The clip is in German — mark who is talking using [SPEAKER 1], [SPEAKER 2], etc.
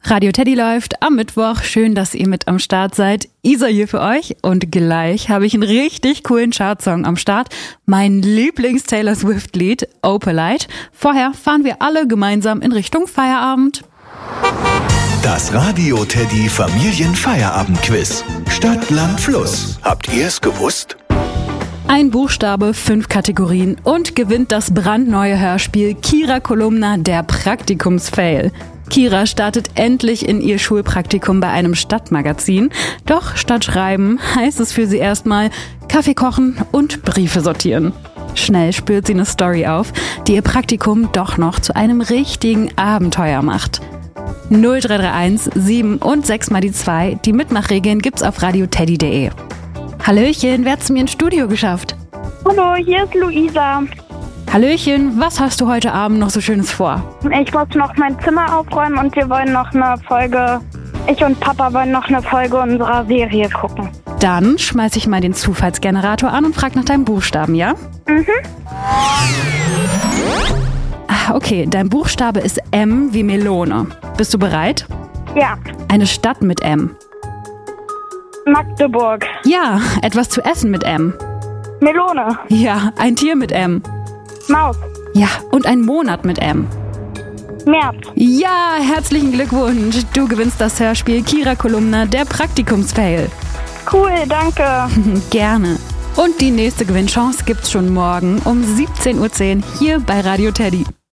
[SPEAKER 1] Radio Teddy läuft am Mittwoch. Schön, dass ihr mit am Start seid. Isa hier für euch und gleich habe ich einen richtig coolen Chartsong am Start. Mein Lieblings-Taylor Swift-Lied, Opalite. Vorher fahren wir alle gemeinsam in Richtung Feierabend.
[SPEAKER 2] Das Radio Teddy Familienfeierabend-Quiz. Stadt, Land, Fluss. Habt ihr es gewusst?
[SPEAKER 1] Ein Buchstabe, 5 Kategorien und gewinnt das brandneue Hörspiel Kira Kolumna, der Praktikums-Fail. Kira startet endlich in ihr Schulpraktikum bei einem Stadtmagazin. Doch statt Schreiben heißt es für sie erstmal Kaffee kochen und Briefe sortieren. Schnell spürt sie eine Story auf, die ihr Praktikum doch noch zu einem richtigen Abenteuer macht. 0331 7 und 6 mal die 2. Die Mitmachregeln gibt's auf radioteddy.de. Hallöchen, wer hat's mir ins Studio geschafft?
[SPEAKER 3] Hallo, hier ist Luisa.
[SPEAKER 1] Hallöchen, was hast du heute Abend noch so Schönes vor?
[SPEAKER 3] Ich muss noch mein Zimmer aufräumen und wir wollen noch eine Folge, ich und Papa wollen noch eine Folge unserer Serie gucken.
[SPEAKER 1] Dann schmeiß ich mal den Zufallsgenerator an und frag nach deinem Buchstaben, ja? Okay, dein Buchstabe ist M wie Melone. Bist du bereit?
[SPEAKER 3] Ja,
[SPEAKER 1] Eine Stadt mit M.
[SPEAKER 3] Magdeburg.
[SPEAKER 1] Ja, etwas zu essen mit M.
[SPEAKER 3] Melone.
[SPEAKER 1] Ja, ein Tier mit M.
[SPEAKER 3] Maus.
[SPEAKER 1] Ja, und ein Monat mit M.
[SPEAKER 3] März.
[SPEAKER 1] Ja, herzlichen Glückwunsch. Du gewinnst das Hörspiel Kira Kolumna, der Praktikums-Fail.
[SPEAKER 3] Cool, danke.
[SPEAKER 1] Gerne. Und die nächste Gewinnchance gibt's schon morgen um 17:10 Uhr hier bei Radio Teddy.